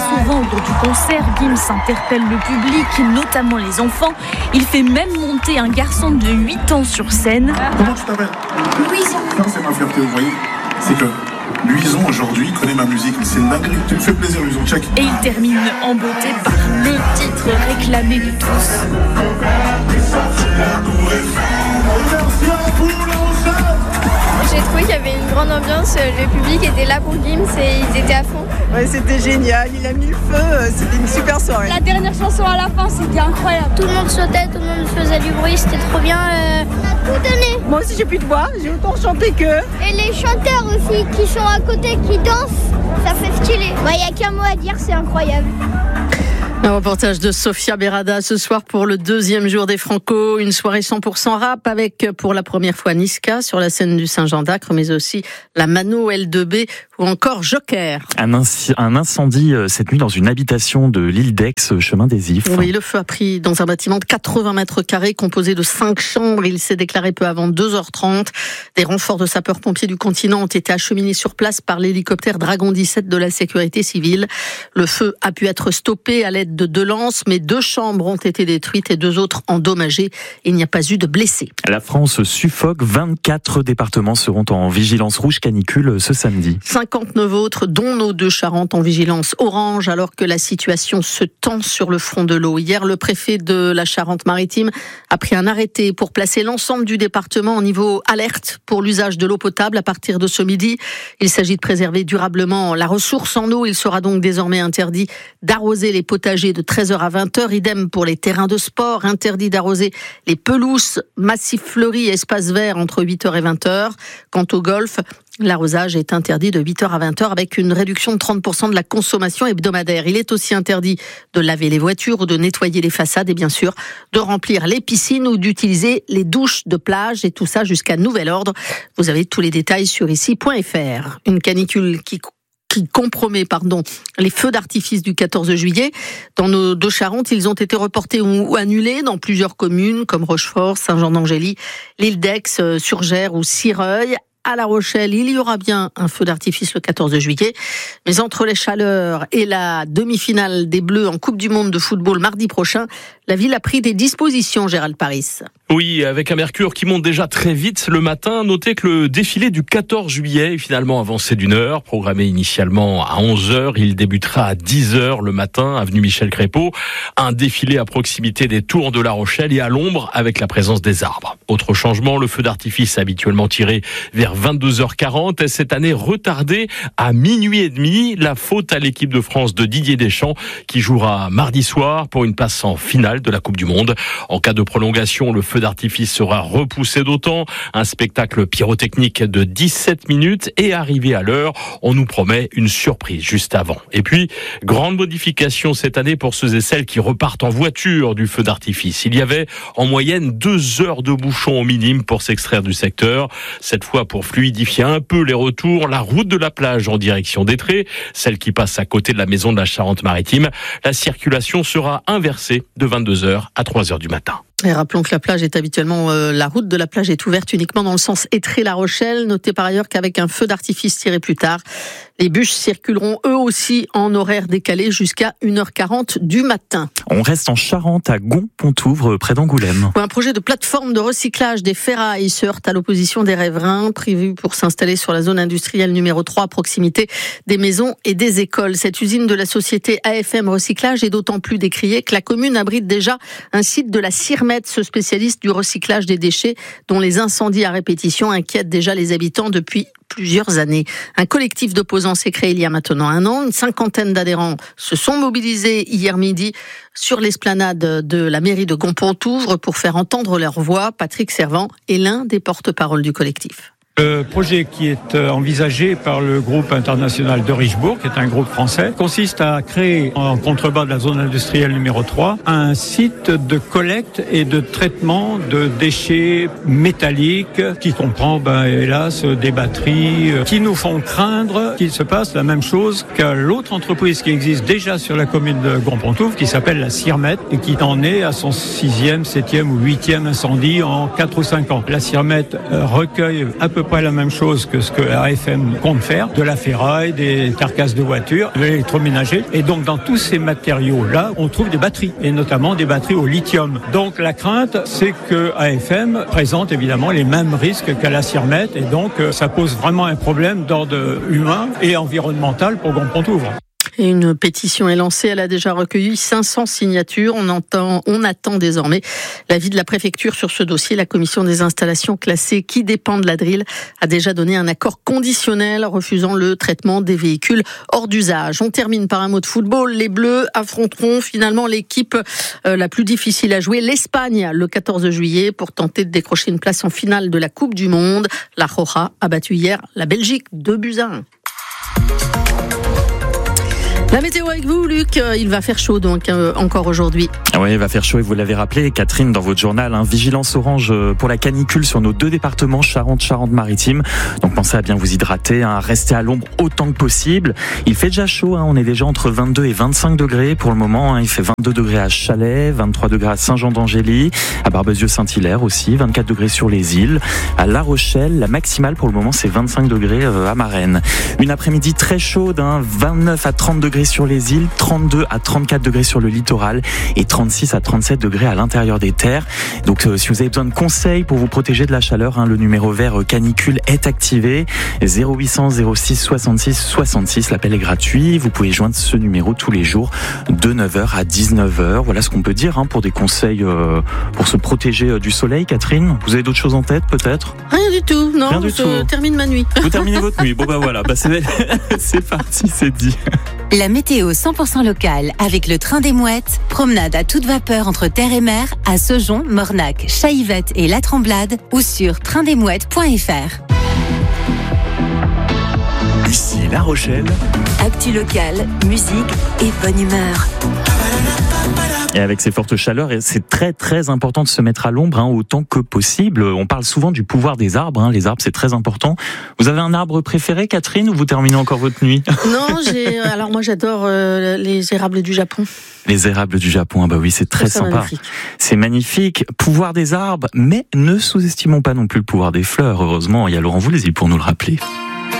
souvent au cours du concert, Gims interpelle le public, notamment les enfants. Il fait même monter un garçon de 8 ans sur scène. Comment tu t'appelles ? Louison. Non, c'est ma fierté, vous voyez. C'est que Louison, aujourd'hui, connaît ma musique. C'est une dinguerie. Tu me fais plaisir, Louison. Check. Et il termine en beauté par le titre réclamé de tous. J'ai trouvé qu'il y avait une grande ambiance, le public était là pour Gims et ils étaient à fond. Ouais, c'était génial, il a mis le feu, c'était une super soirée. La dernière chanson à la fin, c'était incroyable. Tout le monde sautait, tout le monde faisait du bruit, c'était trop bien. On a tout donné. Moi aussi j'ai plus de voix, j'ai autant chanté qu'eux. Et les chanteurs aussi qui sont à côté, qui dansent, ça fait stylé. Il n'y a qu'un mot à dire, c'est incroyable. Un reportage de Sofia Berada ce soir pour le deuxième jour des Franco. Une soirée 100% rap avec pour la première fois Niska sur la scène du Saint-Jean d'Acre, mais aussi la Mano L2B ou encore Joker. Un incendie cette nuit dans une habitation de l'île d'Aix, chemin des Ifs. Oui, le feu a pris dans un bâtiment de 80 mètres carrés composé de 5 chambres. Il s'est déclaré peu avant 2h30. Des renforts de sapeurs-pompiers du continent ont été acheminés sur place par l'hélicoptère Dragon 17 de la sécurité civile. Le feu a pu être stoppé à l'aide de 2 lances, mais 2 chambres ont été détruites et 2 autres endommagées. Il n'y a pas eu de blessés. La France suffoque. 24 départements seront en vigilance rouge canicule ce samedi. 59 autres, dont nos 2 Charentes, en vigilance orange, alors que la situation se tend sur le front de l'eau. Hier, le préfet de la Charente-Maritime a pris un arrêté pour placer l'ensemble du département en niveau alerte pour l'usage de l'eau potable à partir de ce midi. Il s'agit de préserver durablement la ressource en eau. Il sera donc désormais interdit d'arroser les potagers de 13h à 20h. Idem pour les terrains de sport. Interdit d'arroser les pelouses, massifs fleuris et espaces verts entre 8h et 20h. Quant au golf, l'arrosage est interdit de 8h à 20h avec une réduction de 30% de la consommation hebdomadaire. Il est aussi interdit de laver les voitures ou de nettoyer les façades et bien sûr de remplir les piscines ou d'utiliser les douches de plage et tout ça jusqu'à nouvel ordre. Vous avez tous les détails sur ici.fr. Une canicule qui compromet les feux d'artifice du 14 juillet. Dans nos 2 Charentes, ils ont été reportés ou annulés dans plusieurs communes comme Rochefort, Saint-Jean-d'Angély, l'île d'Aix, Surgères ou Cireuil. À La Rochelle, il y aura bien un feu d'artifice le 14 juillet. Mais entre les chaleurs et la demi-finale des Bleus en Coupe du Monde de football mardi prochain, la ville a pris des dispositions, Gérald Paris. Oui, avec un mercure qui monte déjà très vite le matin. Notez que le défilé du 14 juillet est finalement avancé d'1 heure. Programmé initialement à 11h, il débutera à 10h le matin, avenue Michel Crépeau. Un défilé à proximité des tours de La Rochelle et à l'ombre avec la présence des arbres. Autre changement, le feu d'artifice habituellement tiré vers 22h40 est cette année retardé à minuit et demi. La faute à l'équipe de France de Didier Deschamps qui jouera mardi soir pour une passe en finale de la Coupe du Monde. En cas de prolongation, le feu d'artifice sera repoussé d'autant. Un spectacle pyrotechnique de 17 minutes et arrivé à l'heure, on nous promet une surprise juste avant. Et puis, grande modification cette année pour ceux et celles qui repartent en voiture du feu d'artifice. Il y avait en moyenne 2 heures de bouchon au minimum pour s'extraire du secteur. Cette fois, pour fluidifier un peu les retours, la route de la plage en direction d'Étré, celle qui passe à côté de la maison de la Charente-Maritime, la circulation sera inversée de 22h à 3h du matin. Et rappelons que la plage est habituellement, la route de la plage est ouverte uniquement dans le sens Étré-La Rochelle. Notez par ailleurs qu'avec un feu d'artifice tiré plus tard, les bus circuleront eux aussi en horaire décalé jusqu'à 1h40 du matin. On reste en Charente à Gond-Pontouvre, près d'Angoulême. Un projet de plateforme de recyclage des ferrailles se heurte à l'opposition des riverains, prévu pour s'installer sur la zone industrielle numéro 3 à proximité des maisons et des écoles. Cette usine de la société AFM Recyclage est d'autant plus décriée que la commune abrite déjà un site de la CIRMET, ce spécialiste du recyclage des déchets dont les incendies à répétition inquiètent déjà les habitants depuis plusieurs années. Un collectif d'opposants s'est créé il y a maintenant 1 an. Une 50aine d'adhérents se sont mobilisés hier midi sur l'esplanade de la mairie de Gond-Pontouvre pour faire entendre leur voix. Patrick Servant est l'un des porte-parole du collectif. Le projet qui est envisagé par le groupe international de Richebourg, qui est un groupe français, consiste à créer en contrebas de la zone industrielle numéro 3 un site de collecte et de traitement de déchets métalliques qui comprend, hélas, des batteries qui nous font craindre qu'il se passe la même chose qu'à l'autre entreprise qui existe déjà sur la commune de Gond-Pontouvre, qui s'appelle la CIRMET et qui en est à son 6e, 7e ou 8e incendie en 4 ou 5 ans. La CIRMET recueille à peu peu près la même chose que ce que AFM compte faire, de la ferraille, des carcasses de voitures, de l'électroménager. Et donc dans tous ces matériaux-là, on trouve des batteries, et notamment des batteries au lithium. Donc la crainte, c'est que AFM présente évidemment les mêmes risques qu'à la Cyrmète, et donc ça pose vraiment un problème d'ordre humain et environnemental pour Grand-Pontouvre. Et une pétition est lancée, elle a déjà recueilli 500 signatures. On attend désormais l'avis de la préfecture sur ce dossier. La commission des installations classées qui dépendent de la DRIL a déjà donné un accord conditionnel refusant le traitement des véhicules hors d'usage. On termine par un mot de football. Les Bleus affronteront finalement l'équipe la plus difficile à jouer, l'Espagne, le 14 juillet pour tenter de décrocher une place en finale de la Coupe du Monde. La Roja a battu hier la Belgique 2-1. La météo avec vous, Luc. Il va faire chaud donc encore aujourd'hui. Oui, il va faire chaud et vous l'avez rappelé, Catherine, dans votre journal, vigilance orange pour la canicule sur nos 2 départements, Charente-Maritime. Donc pensez à bien vous hydrater, restez à l'ombre autant que possible. Il fait déjà chaud, on est déjà entre 22 et 25 degrés pour le moment. Il fait 22 degrés à Chalais, 23 degrés à Saint-Jean-d'Angély, à Barbezieux-Saint-Hilaire aussi, 24 degrés sur les îles. À La Rochelle, la maximale pour le moment, c'est 25 degrés à Marennes. Une après-midi très chaude, 29 à 30 degrés sur les îles, 32 à 34 degrés sur le littoral et 36 à 37 degrés à l'intérieur des terres. Donc si vous avez besoin de conseils pour vous protéger de la chaleur, le numéro vert canicule est activé. 0800 06 66 66, l'appel est gratuit. Vous pouvez joindre ce numéro tous les jours de 9h à 19h. Voilà ce qu'on peut dire pour des conseils pour se protéger du soleil. Catherine, vous avez d'autres choses en tête peut-être ? Rien du tout, non, Rien du je tout. termine ma nuit. Vous terminez votre nuit, bon voilà, c'est parti, c'est dit. La météo 100% locale avec le train des Mouettes. Promenade à toute vapeur entre terre et mer à Saujon, Mornac, Chaillevette et La Tremblade ou sur traindesmouettes.fr. Ici La Rochelle. Actu locale, musique et bonne humeur. Et avec ces fortes chaleurs, c'est très très important de se mettre à l'ombre autant que possible. On parle souvent du pouvoir des arbres. Les arbres, c'est très important. Vous avez un arbre préféré, Catherine, ou vous terminez encore votre nuit ? Non, alors moi j'adore les érables du Japon. Les érables du Japon, bah oui, c'est très sympa. Magnifique. C'est magnifique. Pouvoir des arbres, mais ne sous-estimons pas non plus le pouvoir des fleurs. Heureusement, il y a Laurent Voulzy pour nous le rappeler.